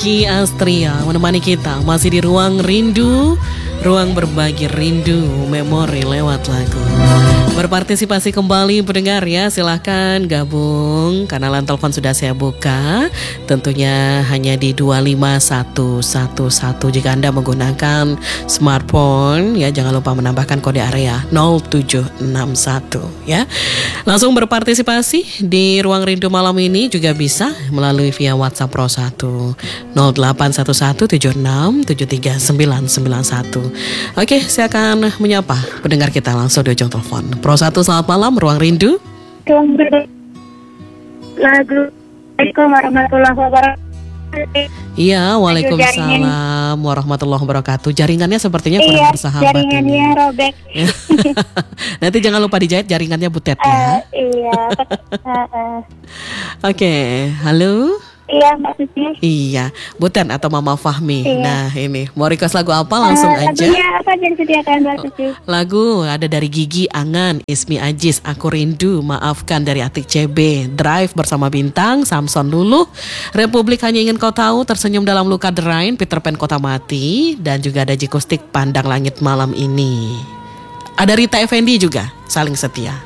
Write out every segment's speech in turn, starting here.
Kiki Astria menemani kita masih di Ruang Rindu, ruang berbagi rindu, memori lewat lagu. Berpartisipasi kembali pendengar ya, silahkan gabung. Kanalan telepon sudah saya buka, tentunya hanya di 25111 jika Anda menggunakan smartphone ya, jangan lupa menambahkan kode area 0761 ya. Langsung berpartisipasi di Ruang Rindu malam ini juga bisa melalui via WhatsApp Pro 1 0811767391. Oke, saya akan menyapa pendengar kita langsung di ujung telepon. Pro 1, selamat malam, Ruang Rindu. Lagu Assalamualaikum warahmatullahi wabarakatuh. Iya, waalaikumsalam warahmatullahi wabarakatuh. Jaringannya sepertinya kurang bersahabat. Jaringannya robek. Nanti jangan lupa dijahit jaringannya Butet ya. Iya. Oke, halo. Iya, Mbak Suci. Iya, Butet atau Mama Fahmi. Iya. Nah ini, mau request lagu apa langsung aja. Lagunya apa yang disediakan Mbak Suci? Lagu ada dari Gigi, Angan, Ismi Ajis, Aku Rindu, Maafkan dari Atik CB, Drive bersama Bintang, Samson Luluh, Republik Hanya Ingin Kau Tahu, Tersenyum Dalam Luka Derain, Peter Pan Kota Mati, dan juga ada Jikustik Pandang Langit Malam Ini. Ada Rita Effendi juga, Saling Setia.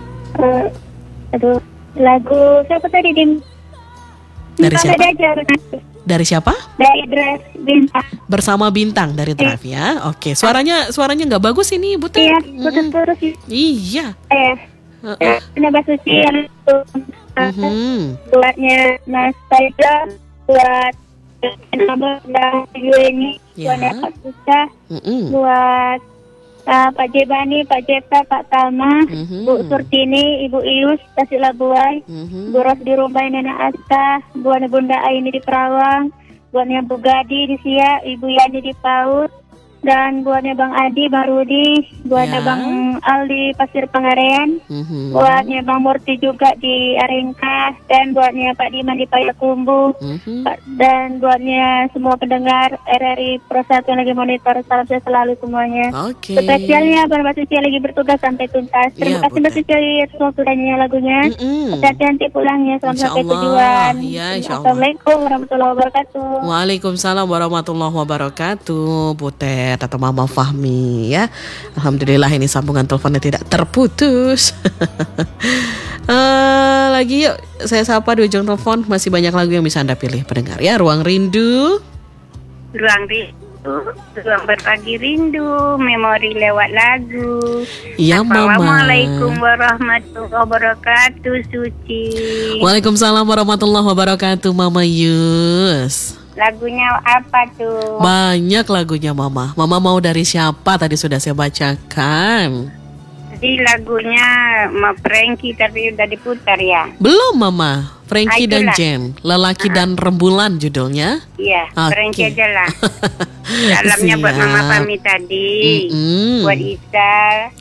Lagu siapa tadi Dari siapa? Dari siapa? Dari Drive Bintang. Bersama Bintang dari Drive ya. Oke, suaranya nggak bagus ini, Butet. Iya, putus-putus. Iya. Ini Mbak Suci yang itu buatnya Mas Taida, buat nama dan ini, buatnya Pak Susah, buat Pak Jebani, Pak Jepta, Pak Tama, Bu Surtini, Ibu Ius, Tasik Labuai, Bu Ros di Rumbai, Nenek Asta, buatnya Bunda Aini di Perawang, buatnya Bu Gadi di Siak, Ibu Yani di Paut, dan buatnya Bang Adi, Bang Rudi, buatnya Bang Aldi Pasir Pangarean, buatnya Bang Murti juga di Aringkas, dan buatnya Pak Diman di Payakumbuh, dan buatnya semua pendengar RRI Pro 1 yang lagi monitor, salam saya selalu semuanya. Oke. Spesialnya Mbak Suci yang lagi bertugas sampai tuntas. Terima kasih Mbak Suci atas waktunya lagunya. Hati-hati pulangnya, selamat sampai tujuan. Ya, insya Allah. Assalamualaikum warahmatullahi wabarakatuh. Waalaikumsalam warahmatullahi wabarakatuh, Butet atau Mama Fahmi ya. Alhamdulillah ini sambungan teleponnya tidak terputus. Lagi yuk, saya sapa di ujung telepon. Masih banyak lagu yang bisa Anda pilih pendengar ya. Ruang Rindu. Ruang Rindu, ruang berbagi rindu, memori lewat lagu. Iya, Mama. Assalamualaikum warahmatullahi wabarakatuh, Suci. Waalaikumsalam warahmatullahi wabarakatuh, Mama Yus. Lagunya apa tuh? Banyak lagunya Mama. Mama mau dari siapa tadi sudah saya bacakan. Jadi lagunya Frankie tapi udah diputar ya? Belum Mama. Frankie dan Jen, Lelaki dan Rembulan judulnya. Iya, Okay. Frankie aja lah. Salamnya buat Mama Fahmi tadi, buat Isa,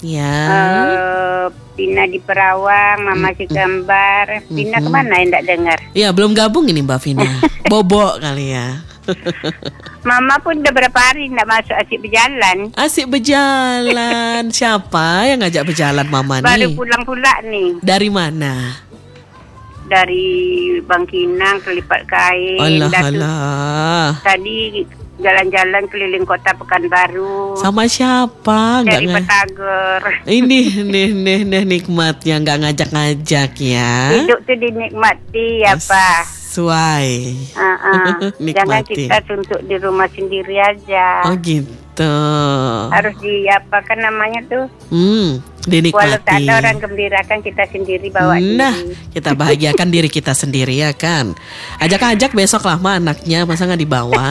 Pina di Perawang, Mama si Gambar. Pina kemana yang tak dengar? Iya, belum gabung ini Mbak Vina. Bobo kali ya. Mama pun udah berapa hari tidak masuk Asik Berjalan. Asik berjalan. Siapa yang ngajak berjalan Mama nih? Baru pulang pula nih. Dari mana? Dari Bangkinang ke Lipat Kain. Alah. Tadi jalan-jalan keliling kota Pekanbaru. Sama siapa? Dari Petager. Ini nikmatnya nggak ngajak-ngajak ya. Hidup tuh dinikmati ya Pak. Suai. Jangan kita tuntut di rumah sendiri aja. Oh gitu. Harus namanya tuh? Dinikmati. Walau tak ada orang gembirakan, kita sendiri bawa diri. Kita bahagiakan diri kita sendiri ya kan. Ajak-ajak besok lah mah anaknya, masa nggak dibawa.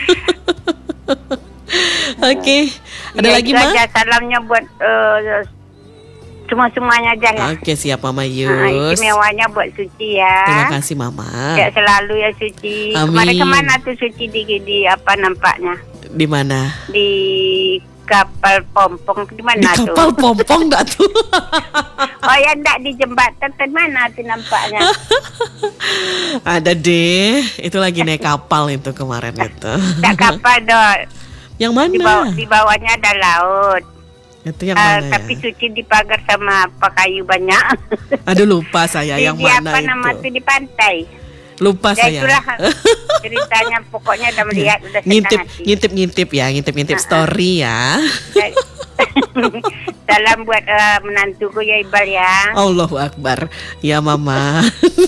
Oke. Ada lagi mah? Salamnya buat semua-semuanya aja lah. Oke, siap Mama Yus. Istimewanya buat Suci ya. Terima kasih Mama. Ya selalu ya Suci. Amin. Kemarin kemana tuh Suci di apa nampaknya? Di mana? Di kapal pompong di mana tuh? Di kapal pompong enggak tuh? Oh ya enggak di jembatan di mana tuh nampaknya? Ada deh. Itu lagi naik kapal itu kemarin itu. Enggak kapal dong. Yang mana? Di bawahnya ada laut. Itu yang mana tapi Suci dipagar sama apa kayu banyak. Aduh lupa saya yang mana apa itu. nama itu di pantai? Lupa Ya saya. itulah ceritanya, pokoknya udah melihat, udah Ngintip story ya. Salam buat menantuku ya Iqbal ya. Allahu Akbar. Ya Mama.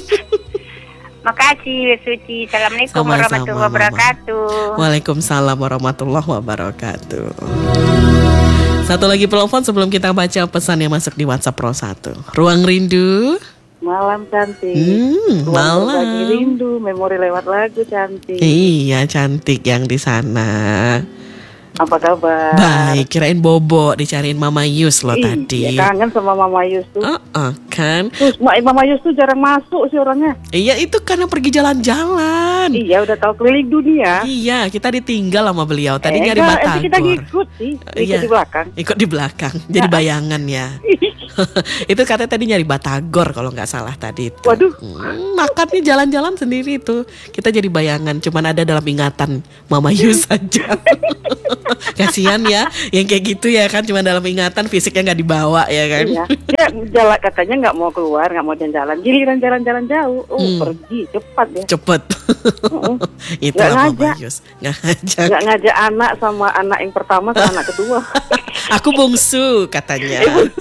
Makasih Suci. Assalamualaikum Sama-sama, warahmatullahi wabarakatuh. Waalaikumsalam warahmatullahi wabarakatuh. Satu lagi telepon sebelum kita baca pesan yang masuk di WhatsApp Pro 1. Ruang Rindu. Malam cantik. Malam. Lagi rindu, memori lewat lagu cantik. Iya, cantik yang di sana. Apa kabar? Baik, kirain Bobo dicariin Mama Yus loh tadi. Iya, kangen sama Mama Yus tuh. Kan. Terus Mama Yus tuh jarang masuk sih orangnya. Iya, itu karena pergi jalan-jalan. Iya, udah tahu keliling dunia. Iya, kita ditinggal sama beliau. Tadi nyari Batagor. Kita ngikut sih, ikut di belakang. Ikut di belakang, jadi bayangan ya. Itu katanya tadi nyari Batagor kalau nggak salah tadi itu. Waduh. Makannya jalan-jalan sendiri itu. Kita jadi bayangan, cuman ada dalam ingatan Mama Yus saja. Kasihan ya, yang kayak gitu ya kan, cuma dalam ingatan, fisiknya nggak dibawa ya kan. Iya. Dia jalan katanya nggak mau keluar, nggak mau jalan-jalan. Giliran jalan-jalan jauh, pergi cepat ya. Cepet. Itulah Mama Yus. Nggak ngajak anak sama anak yang pertama sama anak kedua. Aku bungsu katanya.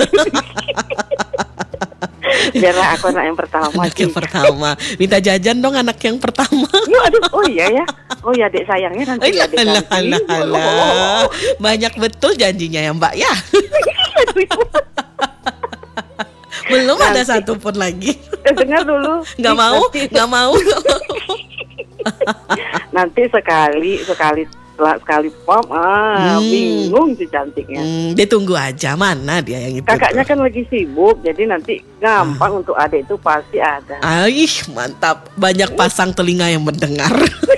Biarlah aku anak yang pertama. Anak yang pertama. Minta jajan dong anak yang pertama. Oh iya ya. Oh ya adik sayangnya nanti ya adik alah. Banyak betul janjinya ya Mbak ya. Belum nanti. Ada satu pun lagi. Dengar dulu. Nggak mau. Nanti sekali pop, bingung si cantiknya. Dia tunggu aja, mana dia yang itu. Kakaknya kan lagi sibuk, jadi nanti gampang untuk adik itu pasti ada. Mantap, banyak pasang telinga yang mendengar.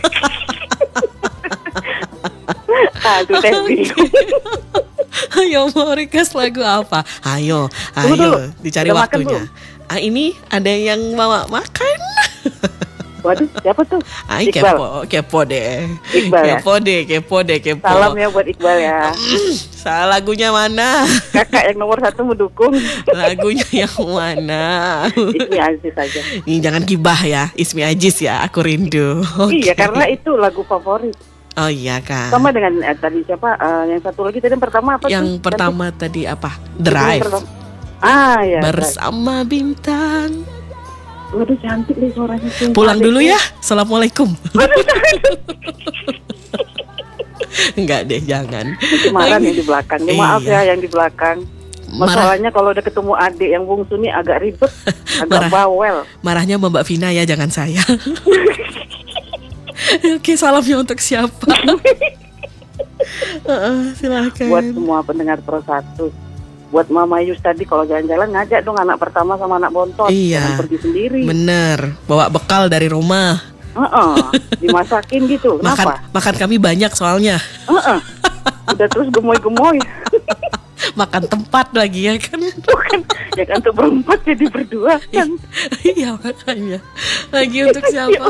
Aduh, bingung. Ayo mau request lagu apa? Ayo, dicari udah waktunya. Ini ada yang mau makan. Waduh, siapa tuh? Kepo deh. Iqbal Kepo deh. Salam ya buat Iqbal ya. Salah lagunya mana? Kakak yang nomor 1 mendukung. Lagunya yang mana? Ismi Aziz saja. Jangan gibah ya, Ismi Aziz ya, aku rindu. Iya, karena itu lagu favorit. Oh iya kan. Sama dengan tadi siapa? Yang satu lagi tadi yang pertama apa? Yang pertama tadi apa? Drive. Ya. Bersama bintang. Waduh, cantik nih suaranya. Pulang dulu ya. Assalamualaikum. Enggak deh, jangan. Marah yang di belakang. Maaf ya yang di belakang. Masalahnya kalau udah ketemu adik yang bungsu nih agak ribet, agak bawel. Marahnya sama Mbak Vina ya, jangan saya. Oke, salamnya untuk siapa? Silakan. Buat semua pendengar Pro 1. Buat Mama Yus tadi kalau jalan-jalan ngajak dong anak pertama sama anak bontot. Jangan pergi sendiri. Bener, bawa bekal dari rumah. Dimasakin gitu. Makan kami banyak soalnya. Udah terus gemoy-gemoy. Makan tempat lagi ya kan. Bukan, ya kan untuk berempat jadi berdua kan. Iya makanya. Lagi untuk siapa?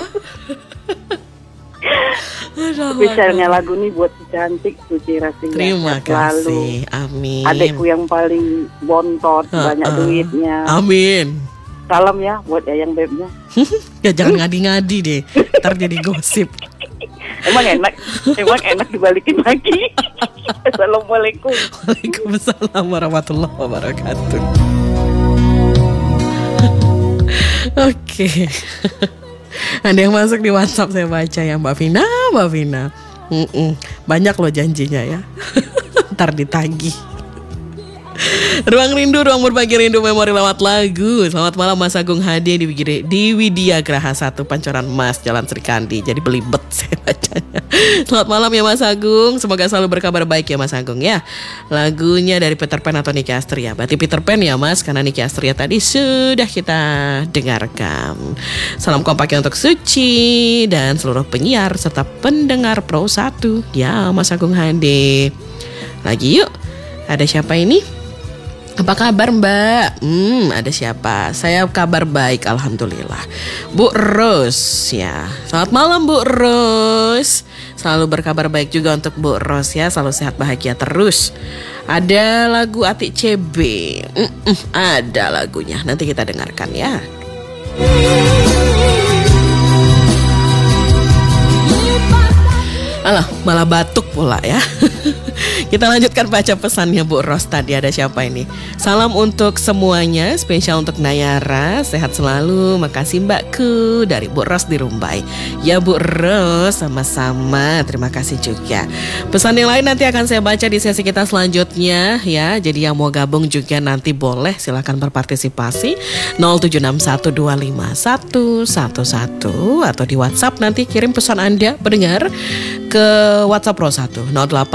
Spesialnya lagu nih buat si cantik Suci Rastia. Terima kasih. Amin. Adekku yang paling bontot, banyak duitnya. Amin. Salam ya buat Yayang Bebnya. Ya jangan ngadi-ngadi deh, ntar jadi gosip. Emang enak dibalikin lagi. Assalamualaikum. Waalaikumsalam warahmatullahi wabarakatuh. Oke. Ada yang masuk di WhatsApp, saya baca ya. Mbak Vina. Banyak loh janjinya ya. Ntar ditagih. Ruang Rindu, ruang berbagi rindu memori lewat lagu. Selamat malam Mas Agung Hadi di Widya Graha 1 Pancoran Mas, Jalan Serikandi. Jadi belibet saya bacanya. Selamat malam ya Mas Agung. Semoga selalu berkabar baik ya Mas Agung ya. Lagunya dari Peter Pan atau Nicky Astria. Berarti Peter Pan ya Mas, karena Nicky Astria tadi sudah kita dengarkan. Salam kompaknya untuk Suci dan seluruh penyiar serta pendengar Pro 1 ya Mas Agung Hadi. Lagi yuk. Ada siapa ini? Apa kabar Mbak? Ada siapa? Saya kabar baik, alhamdulillah. Bu Ros ya. Selamat malam Bu Ros. Selalu berkabar baik juga untuk Bu Ros ya. Selalu sehat bahagia terus. Ada lagu Atik CB. Ada lagunya. Nanti kita dengarkan ya. Alah, malah batuk pula ya. Kita lanjutkan baca pesannya Bu Ros tadi. Ada siapa ini? Salam untuk semuanya, spesial untuk Nayara. Sehat selalu, makasih Mbakku. Dari Bu Ros di Rumbai. Ya Bu Ros, sama-sama. Terima kasih juga. Pesan yang lain nanti akan saya baca di sesi kita selanjutnya ya. Jadi yang mau gabung juga nanti boleh, silahkan berpartisipasi. 0761251111 atau di WhatsApp nanti kirim pesan Anda pendengar ke WhatsApp Pro 1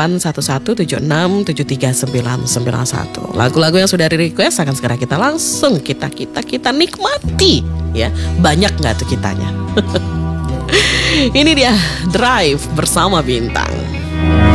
0811767391. Lagu-lagu yang sudah di request akan segera kita langsung kita nikmati ya. Banyak nggak tuh kitanya? Ini dia Drive bersama Bintang.